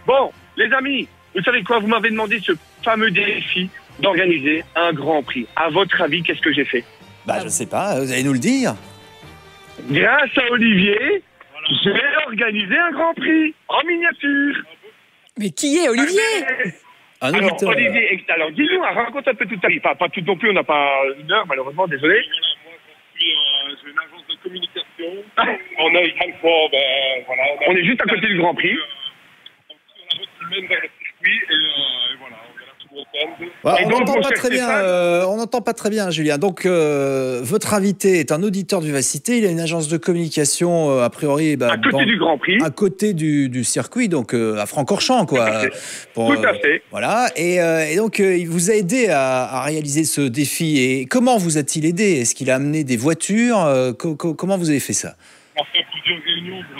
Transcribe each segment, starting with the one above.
Bon, les amis, vous savez quoi? Vous m'avez demandé ce fameux défi d'organiser un Grand Prix. À votre avis, qu'est-ce que j'ai fait? Bah, je sais pas, vous allez nous le dire. Grâce à Olivier, j'ai organisé un Grand Prix en miniature. Mais qui est Olivier? Un Alors, auditeur. Olivier, alors dis-nous, raconte un peu toute ta vie. Pas tout non plus, on n'a pas une heure, malheureusement, désolé. J'ai une agence de communication. On a également, voilà. On est juste à côté du Grand Prix. On suit la route qui mène vers le circuit et voilà, on est là tout le week-end. Ouais, Et on donc, n'entend mon pas cher très bien. Stéphane On n'entend pas très bien, Julien. Donc, votre invité est un auditeur de Vivacité. Il a une agence de communication, a priori, À côté du Grand Prix. à côté du circuit, donc à Francorchamps, quoi. Tout à fait. Voilà. Et donc, il vous a aidé à réaliser ce défi. Et comment vous a-t-il aidé? Est-ce qu'il a amené des voitures? Comment vous avez fait ça? On a fait plusieurs réunions pour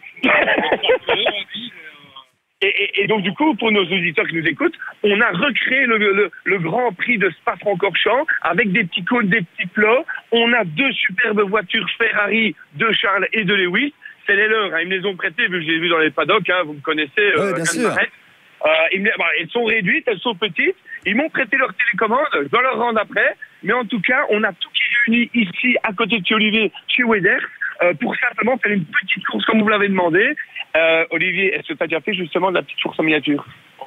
regarder. Et donc, du coup, pour nos auditeurs qui nous écoutent, on a recréé le Grand Prix de Spa-Francorchamps avec des petits cônes, des petits plots. On a 2 superbes voitures Ferrari de Charles et de Lewis. C'est les leurs, hein. Ils me les ont prêtées, vu que je les ai vues dans les paddocks, hein. Vous me connaissez. Bien sûr. Elles sont réduites, elles sont petites. Ils m'ont prêté leur télécommande, je dois leur rendre après. Mais en tout cas, on a tout qui est réuni ici, à côté de chez Olivier, chez Weders, pour simplement faire une petite course comme vous l'avez demandé. Olivier, est-ce que tu as déjà fait justement de la petite course en miniature?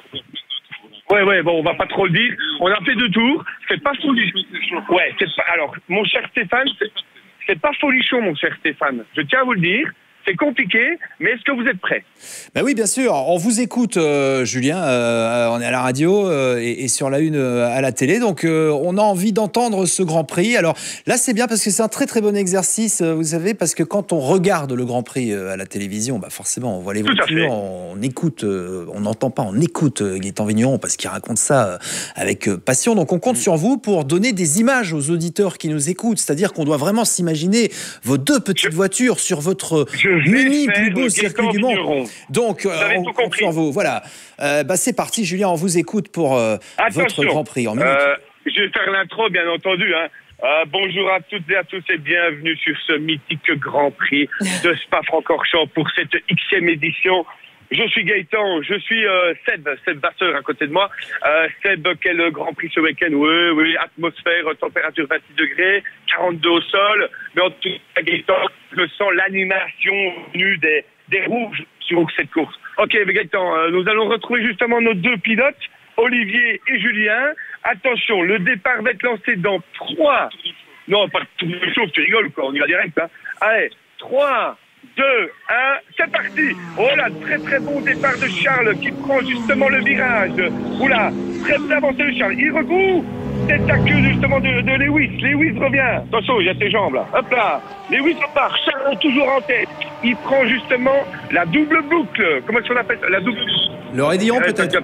Ouais, bon, on va pas trop le dire. On a fait 2 tours. C'est pas folichon. Ouais, alors, mon cher Stéphane, c'est pas folichon, mon cher Stéphane. Je tiens à vous le dire. C'est compliqué, mais est-ce que vous êtes prêts? Ben oui, bien sûr. On vous écoute, Julien. On est à la radio et sur la une à la télé. Donc, on a envie d'entendre ce Grand Prix. Alors là, c'est bien parce que c'est un très, très bon exercice, vous savez, parce que quand on regarde le Grand Prix à la télévision, bah forcément, on voit les voitures, on écoute, on n'entend pas, on écoute Gaëtan Vigneron parce qu'il raconte ça avec passion. Donc, on compte sur vous pour donner des images aux auditeurs qui nous écoutent. C'est-à-dire qu'on doit vraiment s'imaginer vos 2 petites voitures sur votre mini plus beau circuit du monde. Donc, on compte sur vous. Voilà. C'est parti, Julien, on vous écoute pour votre Grand Prix en minutes. Je vais faire l'intro, bien entendu. Hein. Bonjour à toutes et à tous et bienvenue sur ce mythique Grand Prix de Spa-Francorchamps pour cette Xème édition. Je suis Gaëtan, je suis Seb Vasseur à côté de moi. Seb, quel Grand Prix ce week-end? Oui, atmosphère, température 26 degrés, 42 au sol. Mais en tout cas, Gaëtan, je sens l'animation venue des rouges sur cette course. Ok, Gaëtan, nous allons retrouver justement nos 2 pilotes, Olivier et Julien. Attention, le départ va être lancé dans 3... Non, pas tout le chauffe, tu rigoles quoi, on y va direct. Hein. Allez, 3... 2, 1, c'est parti. Oh là, très très bon départ de Charles qui prend justement le virage. Oula, très bien avancé de Charles. Il recourt. C'est à queue justement de Lewis. Lewis revient. Attention, il y a ses jambes là. Hop là. Lewis repart. Charles est toujours en tête. Il prend justement la double boucle. Comment est-ce qu'on appelle ça? La double boucle. Le raidillon peut-être.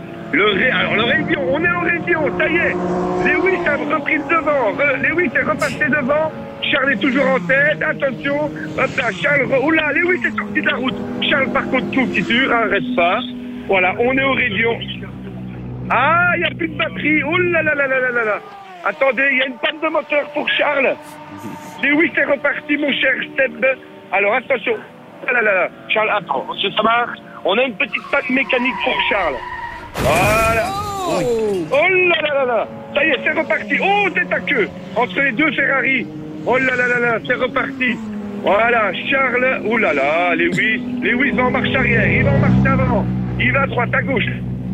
Alors le raidillon, on est au raidillon, ça y est. Lewis a repris le devant. Lewis est repassé devant. Charles est toujours en tête, attention, hop là, Charles, oula, Lewis est sorti de la route. Charles par contre tout petit dur, hein, reste pas. Voilà, on est au raidillon. Ah, il n'y a plus de batterie, oh là là là là là là. Attendez, il y a une panne de moteur pour Charles. Lewis est reparti, mon cher Seb. Alors attention, ah là là là. Charles, attends, ça marche. On a une petite panne mécanique pour Charles. Voilà. Oh là là là là. Ça y est, c'est reparti. Oh, tête à queue entre les 2 Ferrari. Oh là là là là, c'est reparti. Voilà, Charles, oh là là, Lewis va en marche arrière, il va en marche avant, il va à droite, à gauche.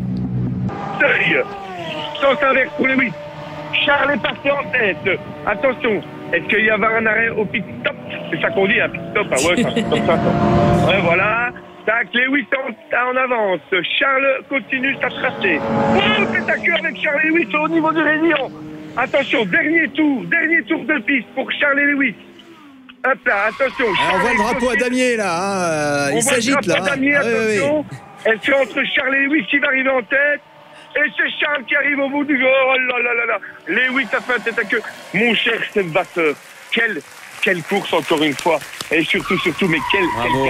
Seuil, sens inverse pour Lewis. Charles est passé en tête. Attention, est-ce qu'il y avait un arrêt au pit stop? C'est ça qu'on dit, un pit stop. Ah ouais, c'est un pit stop, ça. Ouais, voilà. Tac, Lewis en avance. Charles continue sa tracée. Oh, c'est à queue avec Charles et Lewis au niveau du raidillon. Attention, dernier tour de piste pour Charles et Lewis. Hop là, attention. On voit le drapeau à damier là, il s'agite là. Attention. Elle fait entre Charles et Lewis qui va arriver en tête. Et c'est Charles qui arrive au bout du jour. Oh là là là là. Lewis a fait un tête à queue. Mon cher Seb Vasseur, quel quelle course encore une fois. Et surtout, mais Bravo,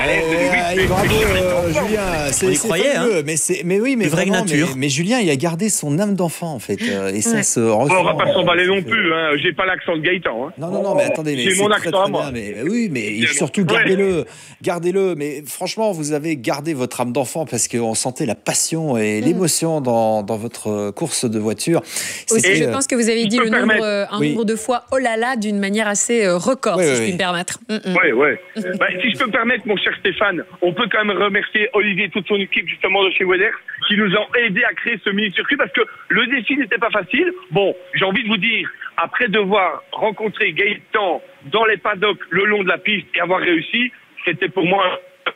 Julien, c'est fabuleux. Mais oui, mais vraie vraiment, nature. Mais Julien, il a gardé son âme d'enfant en fait, et ça se ressent. On va pas s'emballer non plus, hein. J'ai pas l'accent de Gaëtan. Hein. Non, mais attendez, mais j'ai c'est mon très, accent à très moi. bien, mais oui, mais surtout gardez-le. Mais franchement, vous avez gardé votre âme d'enfant parce qu'on sentait la passion et l'émotion dans votre course de voiture. Aussi, je pense que vous avez dit nombre de fois « oh là là » d'une manière assez record, si je puis me permettre. Oui. Si je peux me permettre, mon cher Stéphane, on peut quand même remercier Olivier et toute son équipe justement de chez Weders qui nous ont aidés à créer ce mini-circuit parce que le défi n'était pas facile. Bon, j'ai envie de vous dire, après devoir rencontrer Gaëtan dans les paddocks le long de la piste et avoir réussi, c'était pour moi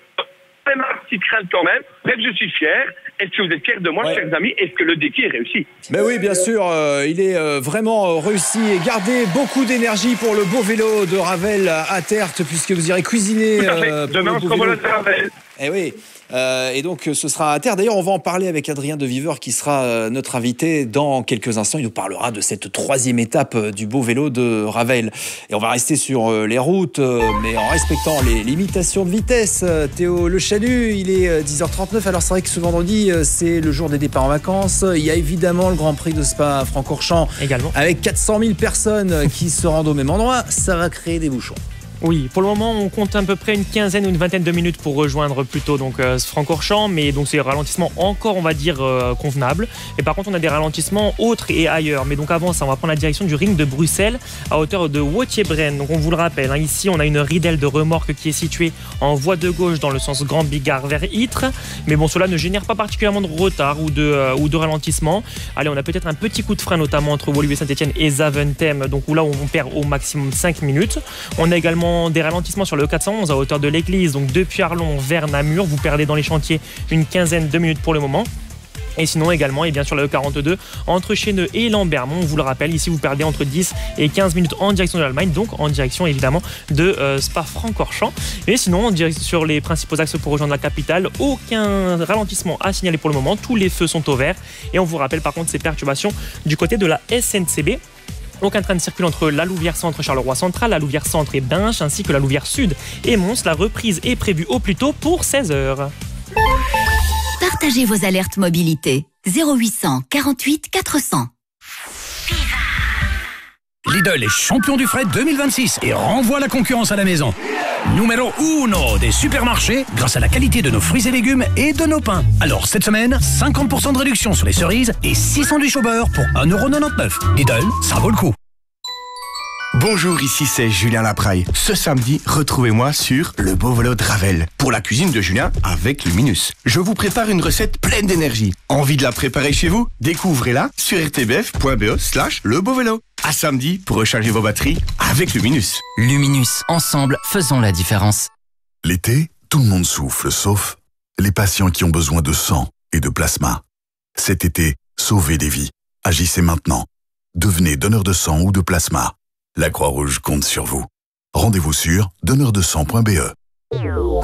ma petite crainte quand même. Bref, je suis fier. Est-ce que vous êtes fiers de moi, chers amis? Est-ce que le défi est réussi? Mais oui, bien sûr, il est vraiment réussi. Et gardez beaucoup d'énergie pour le beau vélo de Ravel à Tertre, puisque vous irez cuisiner. Tout à fait. Demain, on se revoit à Ravel. Eh oui. Et donc ce sera à Terre. D'ailleurs, on va en parler avec Adrien de Viveur qui sera notre invité dans quelques instants. Il nous parlera de cette 3e étape du beau vélo de Ravel. Et on va rester sur les routes, mais en respectant les limitations de vitesse. Théo Le Chanu, il est 10h39. Alors c'est vrai que ce vendredi, c'est le jour des départs en vacances. Il y a évidemment le Grand Prix de Spa-Francorchamps également, avec 400 000 personnes qui se rendent au même endroit. Ça va créer des bouchons. Oui, pour le moment, on compte à peu près une quinzaine ou une vingtaine de minutes pour rejoindre plutôt Francorchamps, mais donc c'est un ralentissement encore, on va dire, convenable. Et par contre, on a des ralentissements autres et ailleurs. Mais donc avant ça, on va prendre la direction du ring de Bruxelles à hauteur de Wauthier-Brenne. Donc on vous le rappelle, ici, on a une ridelle de remorque qui est située en voie de gauche dans le sens Grand Bigard vers Ytre. Mais bon, cela ne génère pas particulièrement de retard ou de ralentissement. Allez, on a peut-être un petit coup de frein, notamment entre Woluwe-Saint-Etienne et Zaventem, donc où là, on perd au maximum 5 minutes. On a également des ralentissements sur le 411 à hauteur de l'église, donc depuis Arlon vers Namur. Vous perdez dans les chantiers une quinzaine de minutes pour le moment. Et sinon également, et bien sur le E42 entre Chéneux et Lambermont, on vous le rappelle, ici vous perdez entre 10 et 15 minutes en direction de l'Allemagne, donc en direction évidemment de Spa-Francorchamps. Et sinon, sur les principaux axes pour rejoindre la capitale, aucun ralentissement à signaler pour le moment, tous les feux sont au vert. Et on vous rappelle par contre ces perturbations du côté de la SNCB. Aucun train ne circule entre la Louvière Centre, Charleroi Central, la Louvière Centre et Binche, ainsi que la Louvière Sud et Mons. La reprise est prévue au plus tôt pour 16h. Partagez vos alertes mobilité. 0800 48 400. Lidl est champion du fret 2026 et renvoie la concurrence à la maison. Numéro 1 des supermarchés grâce à la qualité de nos fruits et légumes et de nos pains. Alors cette semaine, 50% de réduction sur les cerises et 6 sandwichs au beurre pour 1,99€. Lidl, ça vaut le coup. Bonjour, ici c'est Julien Lapraille. Ce samedi, retrouvez-moi sur le beau vélo de Ravel pour la cuisine de Julien avec Luminus. Je vous prépare une recette pleine d'énergie. Envie de la préparer chez vous? Découvrez-la sur rtbf.be/lebeauvélo. À samedi pour recharger vos batteries avec Luminus. Luminus, ensemble, faisons la différence. L'été, tout le monde souffle, sauf les patients qui ont besoin de sang et de plasma. Cet été, sauvez des vies. Agissez maintenant. Devenez donneur de sang ou de plasma. La Croix-Rouge compte sur vous. Rendez-vous sur donneurdesang.be.